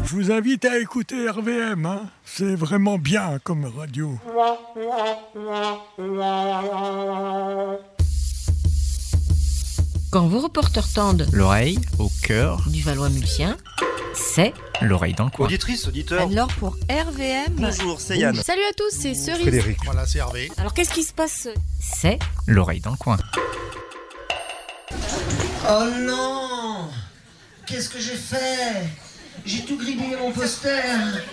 Je vous invite à écouter RVM, hein. C'est vraiment bien comme radio. Quand vos reporters tendent l'oreille au cœur du Valois-Mulsien, c'est l'oreille dans le coin. Auditrice, auditeur. Alors pour RVM. Bonjour, c'est Yann. Salut à tous, c'est Cerise. Frédéric. Voilà, c'est Hervé. Alors qu'est-ce qui se passe? c'est l'oreille dans le coin. Oh non! Qu'est-ce que j'ai fait? J'ai tout gribouillé mon poster.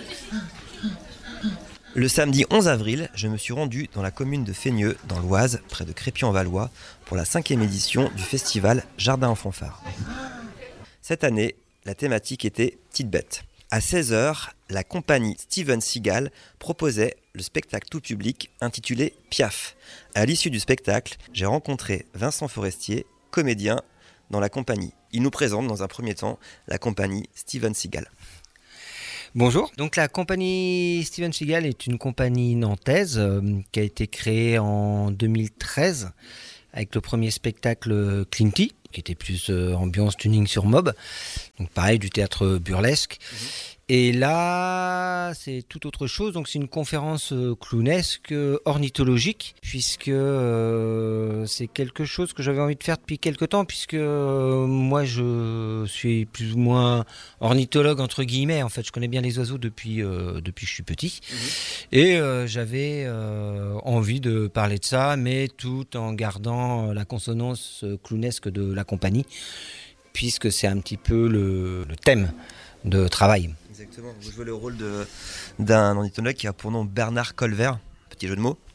Le samedi 11 avril, je me suis rendu dans la commune de Feigneux, dans l'Oise, près de Crépy-en-Valois, pour la 5e édition du festival Jardin en fanfare. Cette année, la thématique était Petite Bête. À 16h, la compagnie Steven Seagal proposait le spectacle tout public intitulé Piaf. À l'issue du spectacle, j'ai rencontré Vincent Forestier, comédien dans la compagnie. Il nous présente dans un premier temps la compagnie Steven Seagal. Bonjour, donc la compagnie Steven Seagal est une compagnie nantaise qui a été créée en 2013 avec le premier spectacle Clinty, qui était plus ambiance tuning sur mob, donc pareil du théâtre burlesque. Et là, c'est tout autre chose. Donc, c'est une conférence clownesque, ornithologique, puisque c'est quelque chose que j'avais envie de faire depuis quelque temps, puisque moi, je suis plus ou moins ornithologue, entre guillemets. En fait, je connais bien les oiseaux depuis que je suis petit. Et j'avais envie de parler de ça, mais tout en gardant la consonance clownesque de la compagnie, puisque c'est un petit peu le thème de travail. Exactement, vous jouez le rôle d'un ornithologue qui a pour nom Bernard Colvert, petit jeu de mots.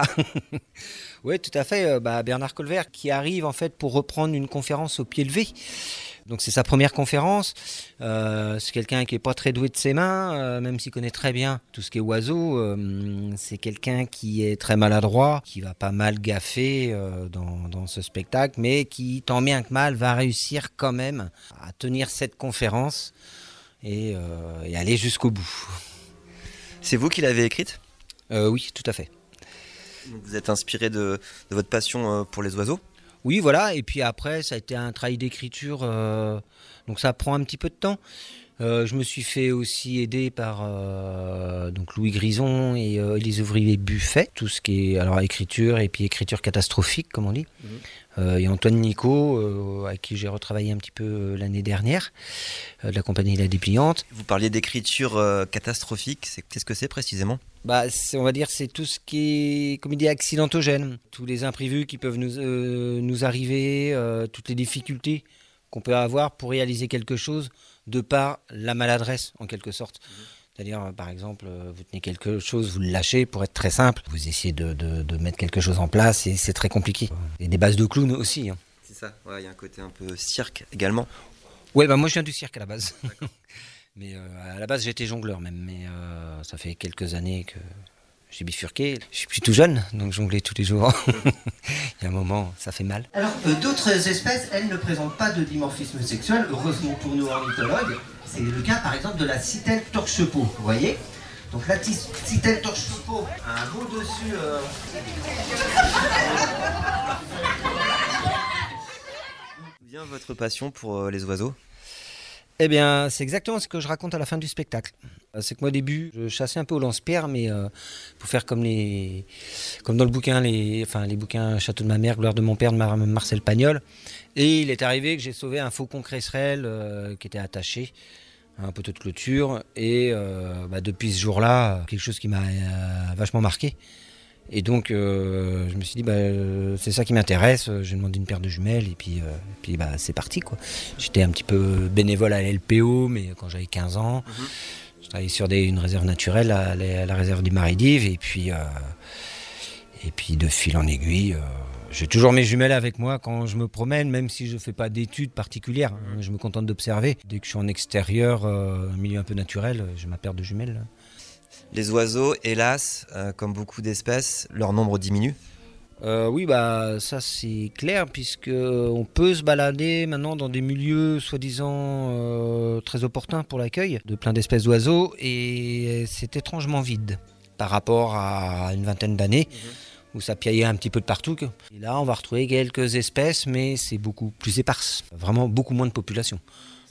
Oui, tout à fait, Bernard Colvert qui arrive en fait pour reprendre une conférence au pied levé. Donc c'est sa première conférence, c'est quelqu'un qui n'est pas très doué de ses mains, même s'il connaît très bien tout ce qui est oiseaux, c'est quelqu'un qui est très maladroit, qui va pas mal gaffer dans ce spectacle, mais qui tant bien que mal va réussir quand même à tenir cette conférence et aller jusqu'au bout. C'est vous qui l'avez écrite ? Oui, tout à fait. Vous êtes inspiré de votre passion pour les oiseaux ? Oui, voilà, et puis après, ça a été un travail d'écriture, donc ça prend un petit peu de temps. Je me suis fait aussi aider par donc Louis Grison et les ouvriers Buffet, tout ce qui est alors écriture et puis écriture catastrophique, comme on dit. Et Antoine Nico, avec qui j'ai retravaillé un petit peu l'année dernière, de la compagnie La Dépliante. Vous parliez d'écriture catastrophique, qu'est-ce que c'est précisément ? On va dire c'est tout ce qui est comédie accidentogène, tous les imprévus qui peuvent nous arriver, toutes les difficultés qu'on peut avoir pour réaliser quelque chose de par la maladresse en quelque sorte. C'est-à-dire par exemple vous tenez quelque chose, vous le lâchez pour être très simple, vous essayez de mettre quelque chose en place et c'est très compliqué. Et des bases de clown aussi. Hein. C'est ça, il y a un côté un peu cirque également. Ouais, moi je viens du cirque à la base. Mais à la base j'étais jongleur même, mais ça fait quelques années que j'ai bifurqué. Je suis plus tout jeune, donc jongler tous les jours. Il y a un moment, ça fait mal. Alors, d'autres espèces, elles ne présentent pas de dimorphisme sexuel, heureusement pour nous ornithologues. C'est le cas, par exemple, de la citelle torche-peau, vous voyez ? Donc la citelle torche-peau a un beau dessus... D'où vient votre passion pour les oiseaux ? Eh bien, c'est exactement ce que je raconte à la fin du spectacle. C'est que moi, au début, je chassais un peu au lance-pierre, mais pour faire comme dans le bouquin, les bouquins Château de ma mère, Gloire de mon père, de Marcel Pagnol. Et il est arrivé que j'ai sauvé un faucon cresserelle qui était attaché à un poteau de clôture. Et depuis ce jour-là, quelque chose qui m'a vachement marqué. Et donc, je me suis dit, c'est ça qui m'intéresse. J'ai demandé une paire de jumelles et puis c'est parti, quoi. J'étais un petit peu bénévole à l'LPO, mais quand j'avais 15 ans, je travaillais sur une réserve naturelle, à la réserve des Maridives. Et puis de fil en aiguille, j'ai toujours mes jumelles avec moi quand je me promène, même si je ne fais pas d'études particulières. Je me contente d'observer. Dès que je suis en extérieur, un milieu un peu naturel, j'ai ma paire de jumelles. Les oiseaux, hélas, comme beaucoup d'espèces, leur nombre diminue. Oui, ça c'est clair, puisqu'on peut se balader maintenant dans des milieux soi-disant très opportuns pour l'accueil de plein d'espèces d'oiseaux, et c'est étrangement vide par rapport à une vingtaine d'années où ça piaillait un petit peu de partout. Et là, on va retrouver quelques espèces, mais c'est beaucoup plus éparse, vraiment beaucoup moins de population.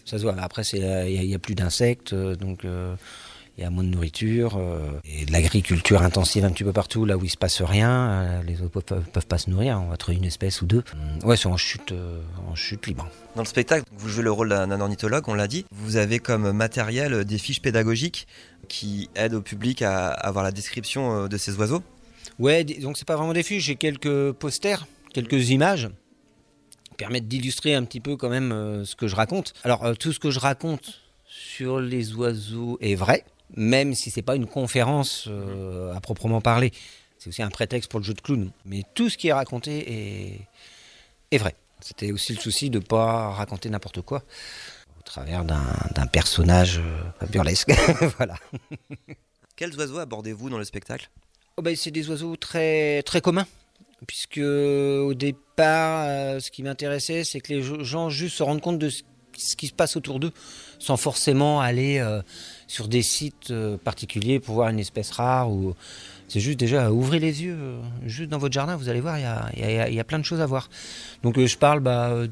Ça se voit. Après, il y a plus d'insectes, donc il y a moins de nourriture. Et de l'agriculture intensive un petit peu partout, là où il se passe rien. Les autres peuvent pas se nourrir. On va trouver une espèce ou deux. Ouais, c'est en chute libre. Dans le spectacle, vous jouez le rôle d'un ornithologue, on l'a dit. Vous avez comme matériel des fiches pédagogiques qui aident au public à avoir la description de ces oiseaux. Ouais, donc c'est pas vraiment des fiches. J'ai quelques posters, quelques images permettent d'illustrer un petit peu quand même ce que je raconte. Alors tout ce que je raconte sur les oiseaux est vrai, même si c'est pas une conférence à proprement parler. C'est aussi un prétexte pour le jeu de clown. Mais tout ce qui est raconté est vrai. C'était aussi le souci de pas raconter n'importe quoi au travers d'un personnage burlesque. Voilà. Quels oiseaux abordez-vous dans le spectacle ? C'est des oiseaux très, très communs. Puisque au départ, ce qui m'intéressait, c'est que les gens juste se rendent compte de ce qui se passe autour d'eux, sans forcément aller sur des sites particuliers pour voir une espèce rare. C'est juste déjà ouvrez les yeux, juste dans votre jardin, vous allez voir, il y a plein de choses à voir. Donc je parle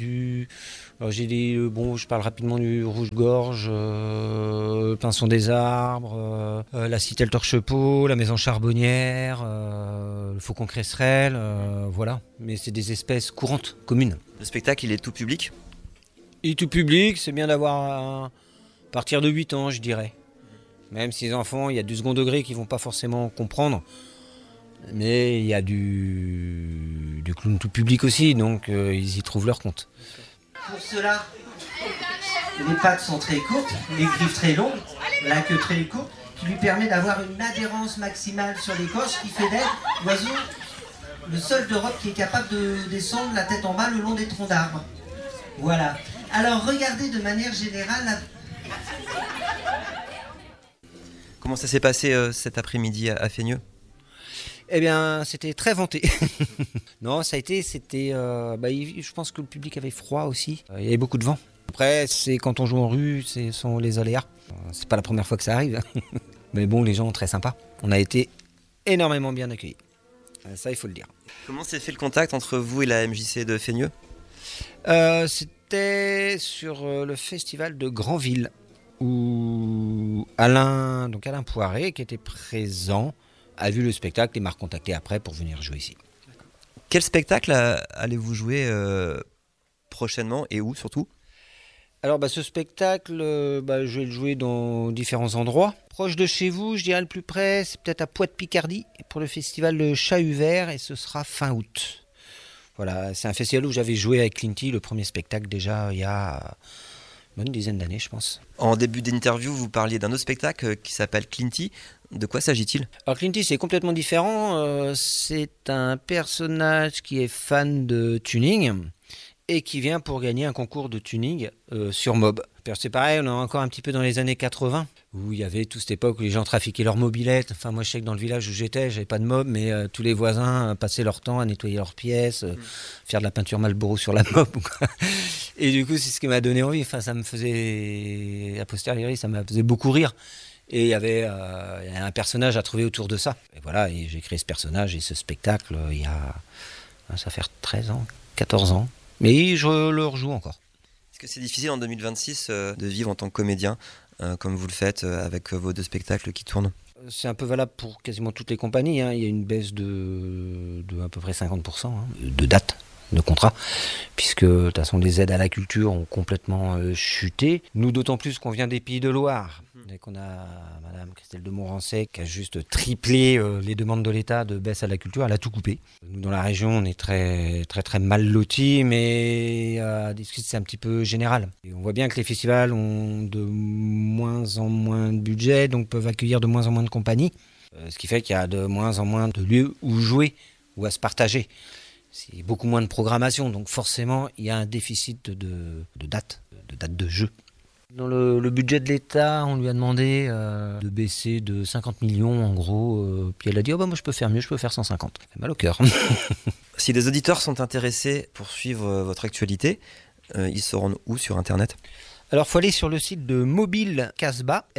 je parle rapidement du rouge-gorge, le pinson des arbres, la citelle torche-peau, la maison charbonnière, le faucon cresserelle, voilà. Mais c'est des espèces courantes, communes. Le spectacle, il est tout public ? Et tout public, c'est bien d'avoir à partir de 8 ans, je dirais. Même si les enfants, il y a du second degré qui ne vont pas forcément comprendre. Mais il y a du clown tout public aussi, donc ils y trouvent leur compte. Pour cela, les pattes sont très courtes, les griffes très longues, la queue très courte, qui lui permet d'avoir une adhérence maximale sur l'écorce, qui fait d'elle l'oiseau le seul d'Europe qui est capable de descendre la tête en bas le long des troncs d'arbres. Voilà. Alors regardez de manière générale... Comment ça s'est passé cet après-midi à Feigneux ? Eh bien, c'était très vanté. Non, je pense que le public avait froid aussi. Il y avait beaucoup de vent. Après, c'est quand on joue en rue, ce sont les aléas. C'est pas la première fois que ça arrive. Mais bon, les gens sont très sympas. On a été énormément bien accueillis. Ça, il faut le dire. Comment s'est fait le contact entre vous et la MJC de Feigneux ? C'était sur le festival de Granville, où Alain Poiré, qui était présent, a vu le spectacle et m'a recontacté après pour venir jouer ici. Quel spectacle allez-vous jouer prochainement et où surtout ? Alors ce spectacle, je vais le jouer dans différents endroits. Proche de chez vous, je dirais le plus près, c'est peut-être à Poix-de-Picardie pour le festival de Chat-Huvert et ce sera fin août. Voilà, c'est un festival où j'avais joué avec Clinty, le premier spectacle déjà il y a une bonne dizaine d'années je pense. En début d'interview, vous parliez d'un autre spectacle qui s'appelle Clinty. De quoi s'agit-il ? Alors Clinty, c'est complètement différent. C'est un personnage qui est fan de tuning et qui vient pour gagner un concours de tuning sur Mob. C'est pareil, on est encore un petit peu dans les années 80, où il y avait toute cette époque où les gens trafiquaient leurs mobilettes. Enfin, moi, je sais que dans le village où j'avais pas de Mob, mais tous les voisins passaient leur temps à nettoyer leurs pièces, faire de la peinture Marlboro sur la Mob. Et du coup, c'est ce qui m'a donné envie. Enfin, ça me faisait, a posteriori, ça m'a faisait beaucoup rire. Et il y avait un personnage à trouver autour de ça. Et voilà, et j'ai créé ce personnage et ce spectacle ça fait 13 ans, 14 ans. Mais je le rejoue encore. Est-ce que c'est difficile en 2026 de vivre en tant que comédien, comme vous le faites avec vos deux spectacles qui tournent ? C'est un peu valable pour quasiment toutes les compagnies. Il y a une baisse de à peu près 50% de dates de contrat, puisque de toute façon les aides à la culture ont complètement chuté. Nous, d'autant plus qu'on vient des Pays de Loire, et qu'on a Madame Christelle de Montrancet qui a juste triplé les demandes de l'État de baisse à la culture, elle a tout coupé. Nous, dans la région, on est très très très mal lotis, mais c'est un petit peu général. Et on voit bien que les festivals ont de moins en moins de budget, donc peuvent accueillir de moins en moins de compagnies, ce qui fait qu'il y a de moins en moins de lieux où jouer ou à se partager. C'est beaucoup moins de programmation, donc forcément, il y a un déficit de dates de jeu. Dans le budget de l'État, on lui a demandé de baisser de 50 millions, en gros. Puis elle a dit, moi je peux faire mieux, je peux faire 150. Ça fait mal au cœur. Si les auditeurs sont intéressés pour suivre votre actualité, ils se rendent où sur Internet ? Alors, il faut aller sur le site de Mobile Casbah,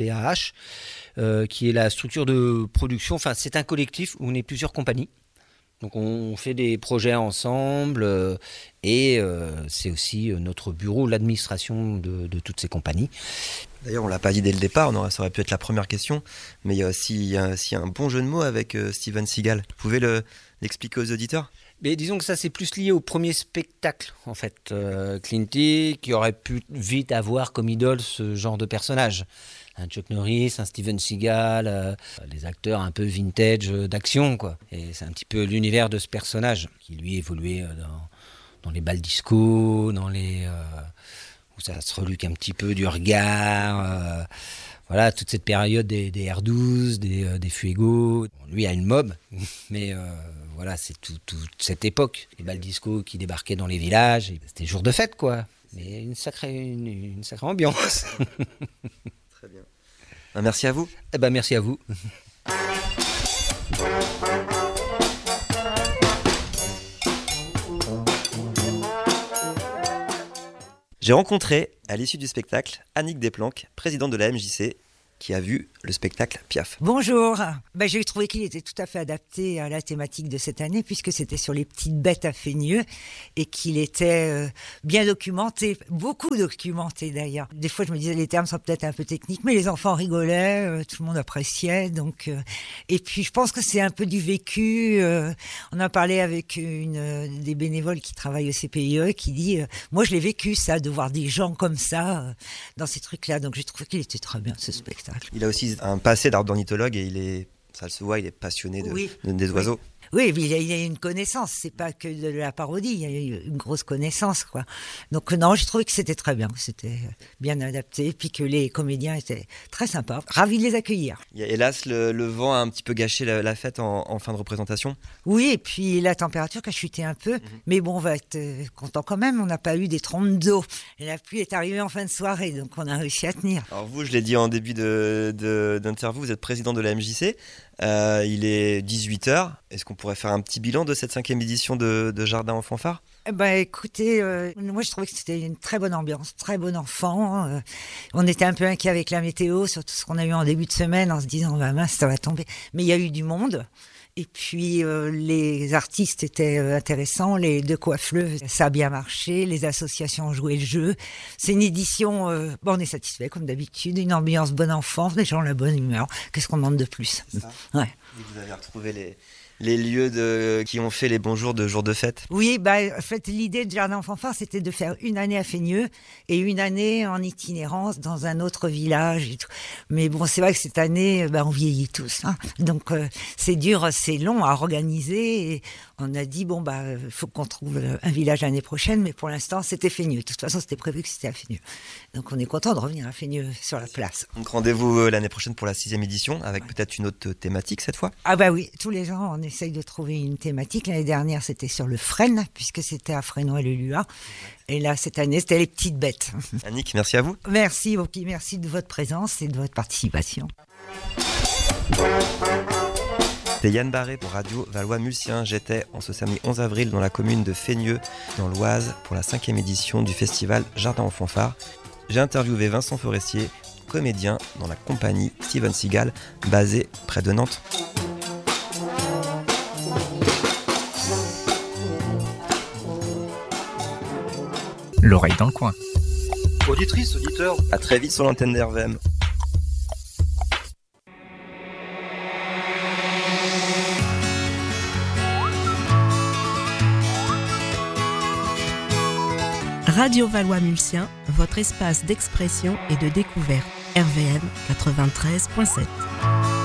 MOBILCASBAH, qui est la structure de production. Enfin, c'est un collectif où on est plusieurs compagnies Donc on fait des projets ensemble et c'est aussi notre bureau, l'administration de toutes ces compagnies. D'ailleurs, on l'a pas dit dès le départ, ça aurait pu être la première question, mais il y a aussi un bon jeu de mots avec Steven Seagal. Vous pouvez l'expliquer aux auditeurs ? Mais disons que ça c'est plus lié au premier spectacle en fait. Clint Eastwood qui aurait pu vite avoir comme idole ce genre de personnage. Un Chuck Norris, un Steven Seagal, des acteurs un peu vintage d'action quoi. Et c'est un petit peu l'univers de ce personnage qui lui évoluait dans les bals disco, dans les où ça se reluque un petit peu du regard. Voilà, toute cette période des R12, des Fuego. Bon, lui a une mob, mais voilà, c'est toute cette époque. Les bals disco qui débarquaient dans les villages. C'était jour de fête, quoi. Mais une sacrée ambiance. Très bien. Merci à vous. Eh ben, merci à vous. J'ai rencontré, à l'issue du spectacle, Annick Desplanques, présidente de la MJC, qui a vu le spectacle Piaf. Bonjour. J'ai trouvé qu'il était tout à fait adapté à la thématique de cette année puisque c'était sur les petites bêtes à Fénieux et qu'il était bien documenté, beaucoup documenté d'ailleurs. Des fois je me disais les termes sont peut-être un peu techniques mais les enfants rigolaient, tout le monde appréciait donc et puis je pense que c'est un peu du vécu. On a parlé avec une des bénévoles qui travaille au CPIE qui dit moi je l'ai vécu ça de voir des gens comme ça dans ces trucs-là donc j'ai trouvé qu'il était très bien ce spectacle. Il a aussi un passé d'ornithologue et ça se voit, il est passionné des oiseaux. Oui, mais il y a une connaissance, c'est pas que de la parodie, il y a une grosse connaissance, quoi. Donc non, j'ai trouvé que c'était très bien, que c'était bien adapté, puis que les comédiens étaient très sympas, ravis de les accueillir. Hélas, le vent a un petit peu gâché la fête en fin de représentation. Oui, et puis la température qui a chuté un peu, mais bon, on va être content quand même, on n'a pas eu des trompes d'eau. Et la pluie est arrivée en fin de soirée, donc on a réussi à tenir. Alors vous, je l'ai dit en début d'interview, vous êtes président de la MJC. Il est 18h. Est-ce qu'on pourrait faire un petit bilan de cette 5e édition de Jardin en fanfare ? Écoutez, moi je trouvais que c'était une très bonne ambiance, très bon enfant. On était un peu inquiets avec la météo, surtout ce qu'on a eu en début de semaine, en se disant mince, ça va tomber. Mais il y a eu du monde. Et puis les artistes étaient intéressants, les deux coiffleuses, ça a bien marché, les associations ont joué le jeu. C'est une édition, on est satisfait comme d'habitude, une ambiance bon enfant, les gens la bonne humeur. Qu'est-ce qu'on demande de plus ? Ouais. Et vous avez retrouvé les lieux qui ont fait les bons jours de fête. Oui, en fait, l'idée de Jardin en fanfare, c'était de faire une année à Fénieux et une année en itinérance dans un autre village. Et tout. Mais bon, c'est vrai que cette année, on vieillit tous. Hein. Donc, c'est dur, c'est long à organiser. Et on a dit, faut qu'on trouve un village l'année prochaine. Mais pour l'instant, c'était Fénieux. De toute façon, c'était prévu que c'était à Fénieux. Donc, on est content de revenir à Fénieux sur la place. Donc, rendez-vous l'année prochaine pour la 6e édition avec peut-être une autre thématique cette fois. Ah oui, tous les ans, on essaye de trouver une thématique. L'année dernière, c'était sur le frêne, puisque c'était à Fresnoy-le-Luat. Et là, cette année, c'était les petites bêtes. Annick, merci à vous. Merci, merci de votre présence et de votre participation. C'était Yann Barré pour Radio Valois-Mulsien. J'étais en ce samedi 11 avril dans la commune de Fénieux, dans l'Oise, pour la 5e édition du festival Jardin en fanfare. J'ai interviewé Vincent Forestier, comédien dans la compagnie Steven Seagal, basée près de Nantes. L'oreille dans le coin. Auditrice, auditeur. À très vite sur l'antenne d'RVM. Radio Valois-Mulsien, votre espace d'expression et de découverte. RVM 93.7.